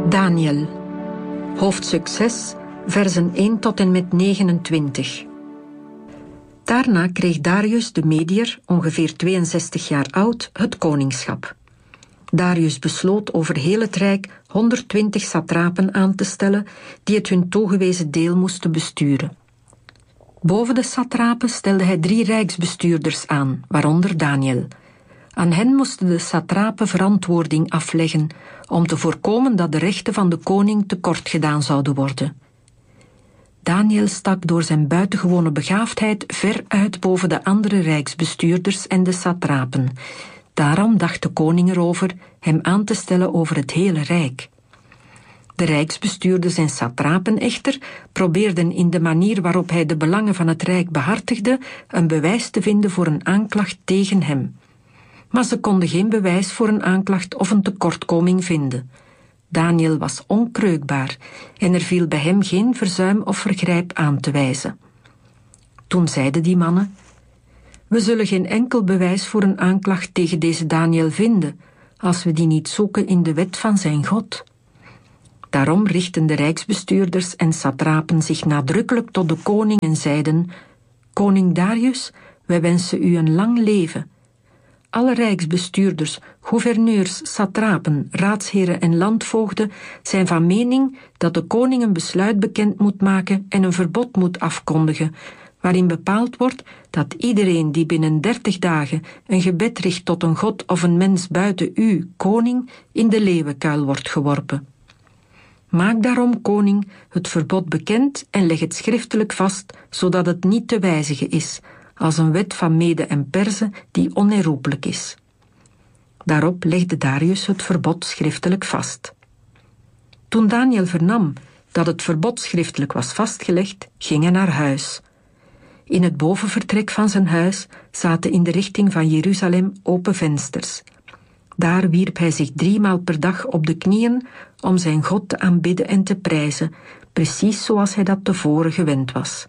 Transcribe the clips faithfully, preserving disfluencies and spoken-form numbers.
Daniel, hoofdstuk zes, versen één tot en met negenentwintig. Daarna kreeg Darius de Mediër, ongeveer tweeënzestig jaar oud, het koningschap. Darius besloot over heel het rijk honderdtwintig satrapen aan te stellen die het hun toegewezen deel moesten besturen. Boven de satrapen stelde hij drie rijksbestuurders aan, waaronder Daniel. Aan hen moesten de satrapen verantwoording afleggen om te voorkomen dat de rechten van de koning tekort gedaan zouden worden. Daniel stak door zijn buitengewone begaafdheid ver uit boven de andere rijksbestuurders en de satrapen. Daarom dacht de koning erover hem aan te stellen over het hele rijk. De rijksbestuurders en satrapen echter probeerden in de manier waarop hij de belangen van het rijk behartigde een bewijs te vinden voor een aanklacht tegen hem. Maar ze konden geen bewijs voor een aanklacht of een tekortkoming vinden. Daniel was onkreukbaar en er viel bij hem geen verzuim of vergrijp aan te wijzen. Toen zeiden die mannen: we zullen geen enkel bewijs voor een aanklacht tegen deze Daniel vinden, als we die niet zoeken in de wet van zijn God. Daarom richtten de rijksbestuurders en satrapen zich nadrukkelijk tot de koning en zeiden: koning Darius, wij wensen u een lang leven. Alle rijksbestuurders, gouverneurs, satrapen, raadsheren en landvoogden zijn van mening dat de koning een besluit bekend moet maken en een verbod moet afkondigen, waarin bepaald wordt dat iedereen die binnen dertig dagen een gebed richt tot een god of een mens buiten u, koning, in de leeuwenkuil wordt geworpen. Maak daarom, koning, het verbod bekend en leg het schriftelijk vast, zodat het niet te wijzigen is, als een wet van Mede en Perzen die onherroepelijk is. Daarop legde Darius het verbod schriftelijk vast. Toen Daniel vernam dat het verbod schriftelijk was vastgelegd, ging hij naar huis. In het bovenvertrek van zijn huis zaten in de richting van Jeruzalem open vensters. Daar wierp hij zich driemaal per dag op de knieën om zijn God te aanbidden en te prijzen, precies zoals hij dat tevoren gewend was.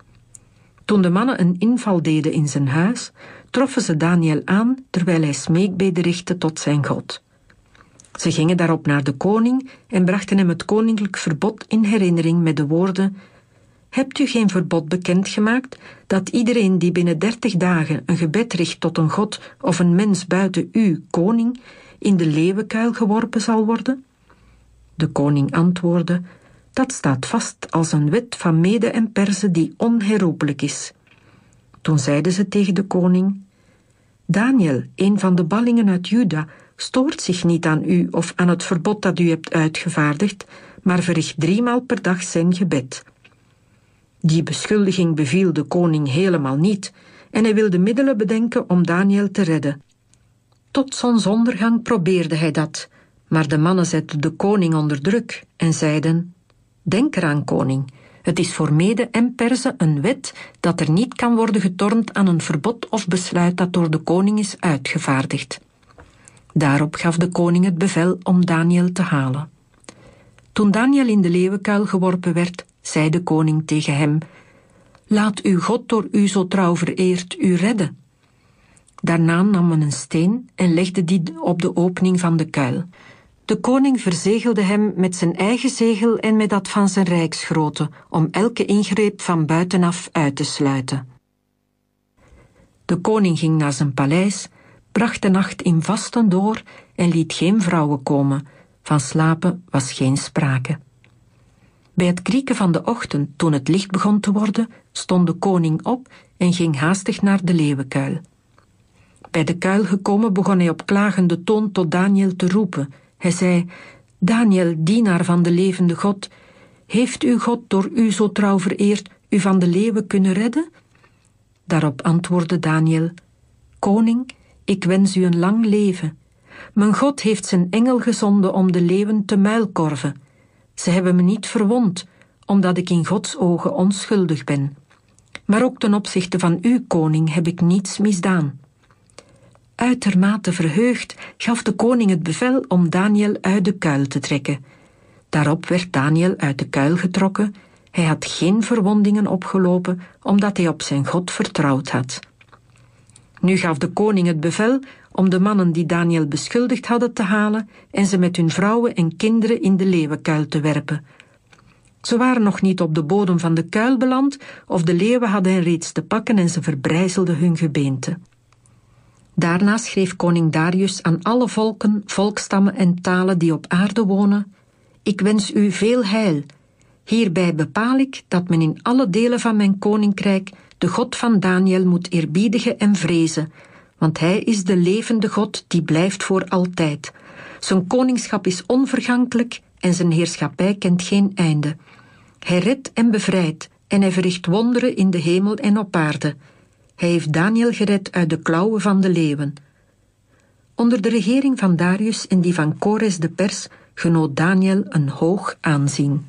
Toen de mannen een inval deden in zijn huis, troffen ze Daniel aan terwijl hij smeekbeden richtte tot zijn God. Ze gingen daarop naar de koning en brachten hem het koninklijk verbod in herinnering met de woorden: hebt u geen verbod bekendgemaakt dat iedereen die binnen dertig dagen een gebed richt tot een god of een mens buiten u, koning, in de leeuwenkuil geworpen zal worden? De koning antwoordde: dat staat vast als een wet van Mede en Perzen die onherroepelijk is. Toen zeiden ze tegen de koning: Daniel, een van de ballingen uit Juda, stoort zich niet aan u of aan het verbod dat u hebt uitgevaardigd, maar verricht driemaal per dag zijn gebed. Die beschuldiging beviel de koning helemaal niet en hij wilde middelen bedenken om Daniel te redden. Tot zonsondergang probeerde hij dat, maar de mannen zetten de koning onder druk en zeiden: denk eraan, koning, het is voor Mede en Perzen een wet dat er niet kan worden getornd aan een verbod of besluit dat door de koning is uitgevaardigd. Daarop gaf de koning het bevel om Daniel te halen. Toen Daniel in de leeuwenkuil geworpen werd, zei de koning tegen hem: laat uw God door u zo trouw vereerd u redden. Daarna nam men een steen en legde die op de opening van de kuil. De koning verzegelde hem met zijn eigen zegel en met dat van zijn rijksgrootte, om elke ingreep van buitenaf uit te sluiten. De koning ging naar zijn paleis, bracht de nacht in vasten door en liet geen vrouwen komen. Van slapen was geen sprake. Bij het krieken van de ochtend, toen het licht begon te worden, stond de koning op en ging haastig naar de leeuwenkuil. Bij de kuil gekomen begon hij op klagende toon tot Daniel te roepen. Hij zei: Daniel, dienaar van de levende God, heeft uw God door u zo trouw vereerd u van de leeuwen kunnen redden? Daarop antwoordde Daniel: koning, ik wens u een lang leven. Mijn God heeft zijn engel gezonden om de leeuwen te muilkorven. Ze hebben me niet verwond, omdat ik in Gods ogen onschuldig ben. Maar ook ten opzichte van u, koning, heb ik niets misdaan. Uitermate verheugd gaf de koning het bevel om Daniel uit de kuil te trekken. Daarop werd Daniel uit de kuil getrokken. Hij had geen verwondingen opgelopen, omdat hij op zijn God vertrouwd had. Nu gaf de koning het bevel om de mannen die Daniel beschuldigd hadden te halen en ze met hun vrouwen en kinderen in de leeuwenkuil te werpen. Ze waren nog niet op de bodem van de kuil beland of de leeuwen hadden hen reeds te pakken en ze verbrijzelden hun gebeente. Daarna schreef koning Darius aan alle volken, volkstammen en talen die op aarde wonen: Ik wens u veel heil. Hierbij bepaal ik dat men in alle delen van mijn koninkrijk de God van Daniel moet eerbiedigen en vrezen, want hij is de levende God die blijft voor altijd. Zijn koningschap is onvergankelijk en zijn heerschappij kent geen einde. Hij redt en bevrijdt en hij verricht wonderen in de hemel en op aarde. Hij heeft Daniel gered uit de klauwen van de leeuwen. Onder de regering van Darius en die van Kores de Pers genoot Daniel een hoog aanzien.